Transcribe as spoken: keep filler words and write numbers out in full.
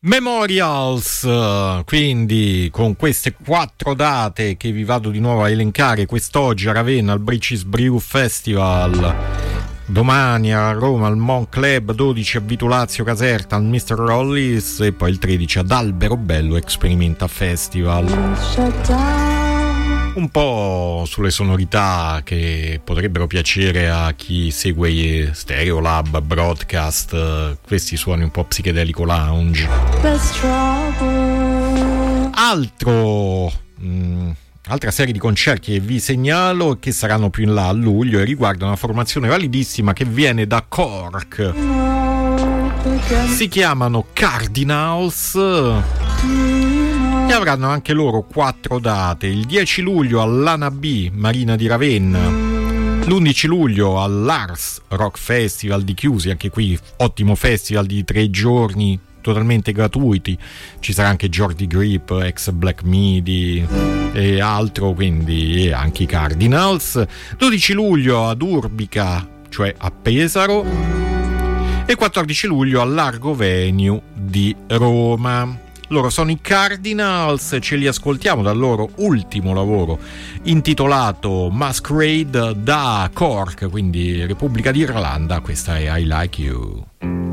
Memorials, quindi con queste quattro date che vi vado di nuovo a elencare quest'oggi a Ravenna al Bridges Brew Festival, domani a Roma al Mon Club, dodici a Vitulazio Caserta al mister Rollis e poi il tredici ad Alberobello Experimenta Festival. Un po' sulle sonorità che potrebbero piacere a chi segue Stereolab, Broadcast, questi suoni un po' psichedelico lounge. Altro mh, altra serie di concerti che vi segnalo che saranno più in là a luglio e riguarda una formazione validissima che viene da Cork. Si chiamano Cardinals e avranno anche loro quattro date: il dieci luglio all'Ana B Marina di Ravenna, l'undici luglio all'Ars Rock Festival di Chiusi, anche qui ottimo festival di tre giorni totalmente gratuiti, ci sarà anche Jordi Grip, ex Black Midi e altro, quindi e anche i Cardinals. Dodici luglio ad Urbica, cioè a Pesaro, e quattordici luglio al Largo Venue di Roma. Loro sono i Cardinals, ce li ascoltiamo dal loro ultimo lavoro intitolato Masquerade da Cork, quindi Repubblica d'Irlanda. Questa è I Like You.